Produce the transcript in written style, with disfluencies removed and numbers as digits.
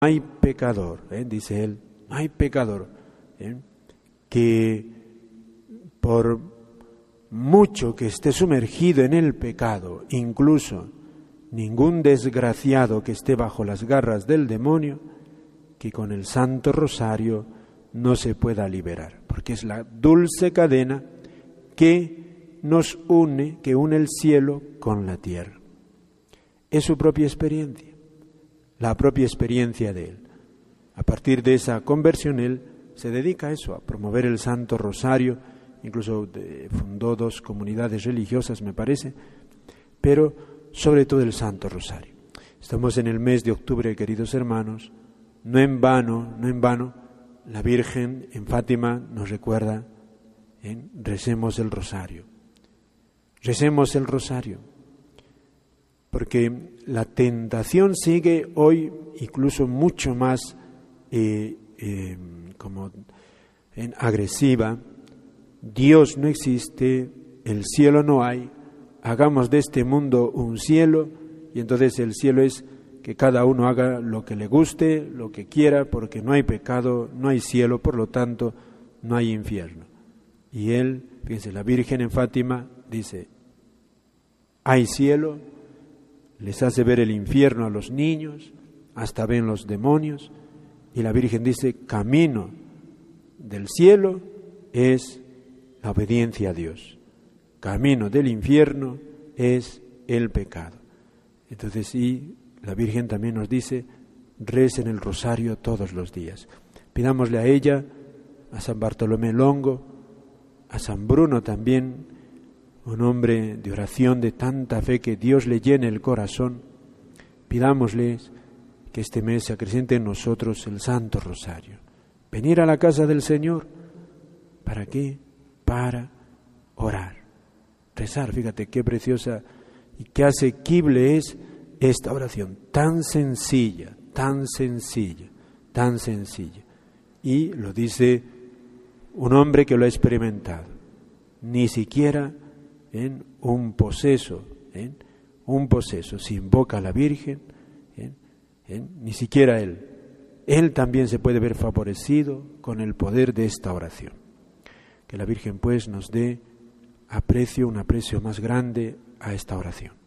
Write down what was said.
hay pecador, dice él, no hay pecador que por mucho que esté sumergido en el pecado, incluso ningún desgraciado que esté bajo las garras del demonio, que con el Santo Rosario no se pueda liberar, porque es la dulce cadena que nos une, que une el cielo con la tierra. Es su propia experiencia, la propia experiencia de él. A partir de esa conversión, él se dedica a eso, a promover el Santo Rosario, incluso fundó 2 comunidades religiosas, me parece, pero sobre todo el Santo Rosario. Estamos en el mes de octubre, queridos hermanos, no en vano, la Virgen en Fátima nos recuerda, recemos el rosario, porque la tentación sigue hoy incluso mucho más agresiva. Dios no existe, el cielo no hay, hagamos de este mundo un cielo, y entonces el cielo es que cada uno haga lo que le guste, lo que quiera, porque no hay pecado, no hay cielo, por lo tanto no hay infierno. Y él, fíjense, la Virgen en Fátima dice, hay cielo, les hace ver el infierno a los niños, hasta ven los demonios, y la Virgen dice, camino del cielo es la obediencia a Dios, camino del infierno es el pecado. Entonces, sí, la Virgen también nos dice, recen el rosario todos los días. Pidámosle a ella, a San Bartolomé Longo, a San Bruno también, un hombre de oración de tanta fe, que Dios le llene el corazón. Pidámosles que este mes se acreciente en nosotros el Santo Rosario. Venir a la casa del Señor, ¿para qué? Para orar, rezar. Fíjate qué preciosa y qué asequible es esta oración, tan sencilla. Y lo dice un hombre que lo ha experimentado. Ni siquiera en un poseso se invoca a la Virgen, ni siquiera él. Él también se puede ver favorecido con el poder de esta oración. Que la Virgen pues nos dé un aprecio más grande a esta oración.